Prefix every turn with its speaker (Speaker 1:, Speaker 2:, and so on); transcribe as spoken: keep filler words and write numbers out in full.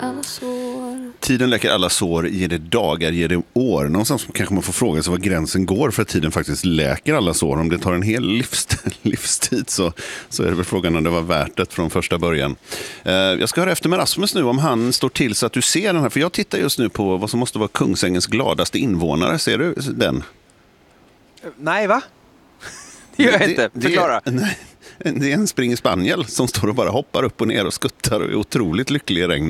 Speaker 1: alla sår.
Speaker 2: Tiden läker alla sår, ger det dagar, ger det år. Någonstans kanske man får fråga sig var gränsen går för att tiden faktiskt läker alla sår. Om det tar en hel livst- livstid så, så är det väl frågan om det var värt det från första början. Eh, jag ska höra efter med Rasmus nu om han står till så att du ser den här. För jag tittar just nu på vad som måste vara Kungsängens gladaste invånare. Ser du den?
Speaker 3: Nej, va? Det gör jag inte. Förklara.
Speaker 2: Det, nej, det är en springspaniel som står och bara hoppar upp och ner och skuttar och är otroligt lycklig i regn.